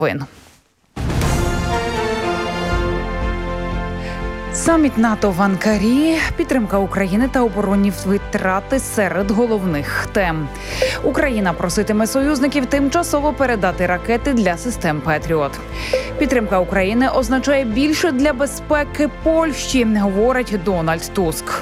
Саміт НАТО в Анкарі, підтримка України та оборонні витрати серед головних тем. Україна проситиме союзників тимчасово передати ракети для систем «Петріот». Підтримка України означає більше для безпеки Польщі, говорить Дональд Туск.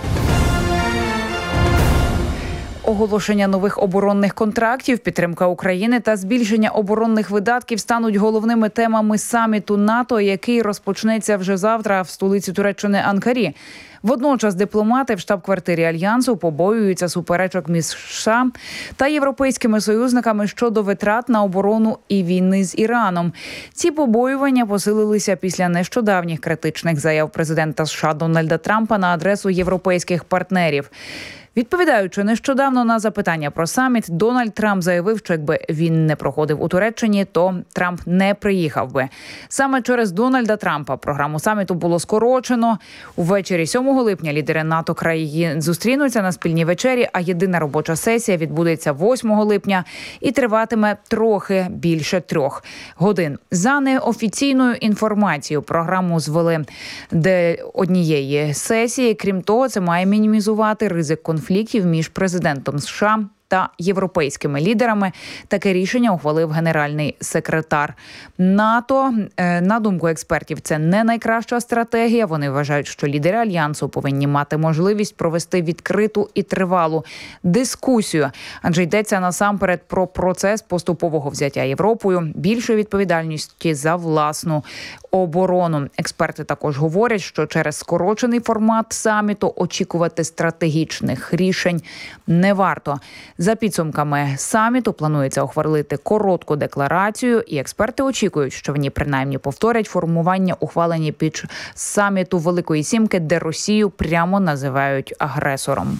Оголошення нових оборонних контрактів, підтримка України та збільшення оборонних видатків стануть головними темами саміту НАТО, який розпочнеться вже завтра в столиці Туреччини Анкарі. Водночас дипломати в штаб-квартирі Альянсу побоюються суперечок між США та європейськими союзниками щодо витрат на оборону і війни з Іраном. Ці побоювання посилилися після нещодавніх критичних заяв президента США Дональда Трампа на адресу європейських партнерів. Відповідаючи нещодавно на запитання про саміт, Дональд Трамп заявив, що якби він не проходив у Туреччині, то Трамп не приїхав би. Саме через Дональда Трампа програму саміту було скорочено. Увечері 7 липня лідери НАТО країн зустрінуться на спільній вечері, а єдина робоча сесія відбудеться 8 липня і триватиме трохи більше 3 годин. За неофіційною інформацією, програму звели до однієї сесії. Крім того, це має мінімізувати ризик конфліктів між президентом США та європейськими лідерами. Таке рішення ухвалив генеральний секретар НАТО. На думку експертів, це не найкраща стратегія. Вони вважають, що лідери Альянсу повинні мати можливість провести відкриту і тривалу дискусію. Адже йдеться насамперед про процес поступового взяття Європою, більшої відповідальності за власну оборону. Експерти також говорять, що через скорочений формат саміту очікувати стратегічних рішень не варто. За підсумками саміту планується ухвалити коротку декларацію, і експерти очікують, що в ній принаймні повторять формування ухвалені під саміту Великої Сімки, де Росію прямо називають агресором.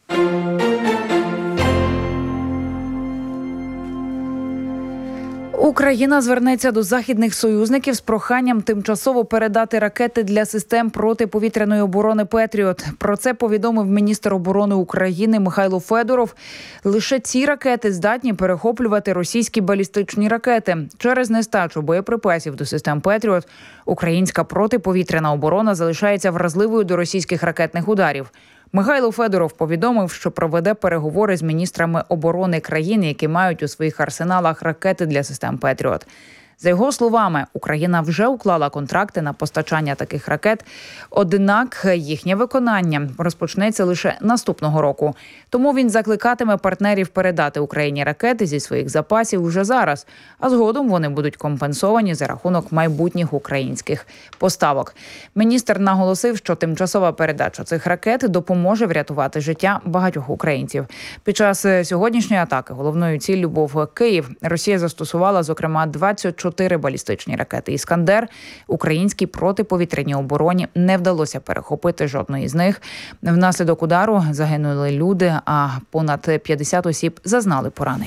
Україна звернеться до західних союзників з проханням тимчасово передати ракети для систем протиповітряної оборони «Петріот». Про це повідомив міністр оборони України Михайло Федоров. Лише ці ракети здатні перехоплювати російські балістичні ракети. Через нестачу боєприпасів до систем «Петріот» українська протиповітряна оборона залишається вразливою до російських ракетних ударів. Михайло Федоров повідомив, що проведе переговори з міністрами оборони країн, які мають у своїх арсеналах ракети для систем «Петріот». За його словами, Україна вже уклала контракти на постачання таких ракет, однак їхнє виконання розпочнеться лише наступного року. Тому він закликатиме партнерів передати Україні ракети зі своїх запасів уже зараз, а згодом вони будуть компенсовані за рахунок майбутніх українських поставок. Міністр наголосив, що тимчасова передача цих ракет допоможе врятувати життя багатьох українців. Під час сьогоднішньої атаки головною ціллю був Київ. Росія застосувала, зокрема, 24 балістичні ракети «Іскандер». Українській протиповітряній обороні не вдалося перехопити жодної з них. Внаслідок удару загинули люди, а понад 50 осіб зазнали поранень.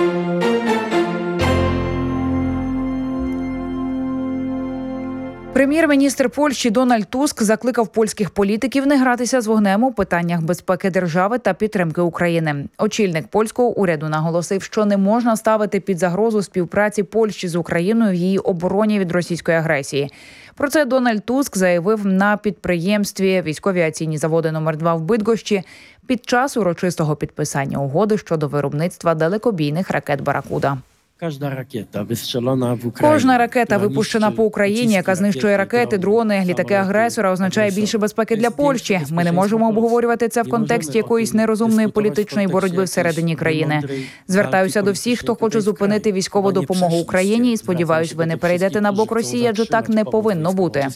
Прем'єр-міністр Польщі Дональд Туск закликав польських політиків не гратися з вогнем у питаннях безпеки держави та підтримки України. Очільник польського уряду наголосив, що не можна ставити під загрозу співпраці Польщі з Україною в її обороні від російської агресії. Про це Дональд Туск заявив на підприємстві військові авіаційні заводи номер 2 в Бидгощі під час урочистого підписання угоди щодо виробництва далекобійних ракет «Баракуда». Кожна ракета, випущена по Україні, яка знищує ракети, дрони, літаки агресора, означає більше безпеки для Польщі. Ми не можемо обговорювати це в контексті якоїсь нерозумної політичної боротьби всередині країни. Звертаюся до всіх, хто хоче зупинити військову допомогу Україні, і сподіваюсь, ви не перейдете на бок Росії, адже так не повинно бути.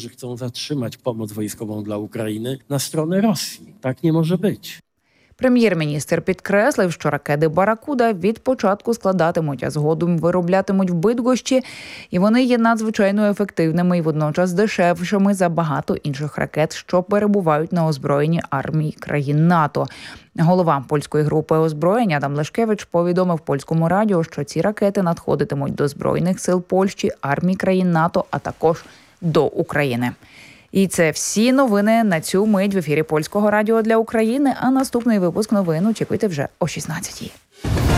Так не може бути. Прем'єр-міністр підкреслив, що ракети «Баракуда» від початку складатимуть, а згодом вироблятимуть в Бидгощі, і вони є надзвичайно ефективними і водночас дешевшими за багато інших ракет, що перебувають на озброєнні армії країн НАТО. Голова польської групи озброєнь Адам Лешкевич повідомив польському радіо, що ці ракети надходитимуть до Збройних сил Польщі, армій країн НАТО, а також до України. І це всі новини на цю мить в ефірі Польського радіо для України. А наступний випуск новин очікуйте вже о 16-й.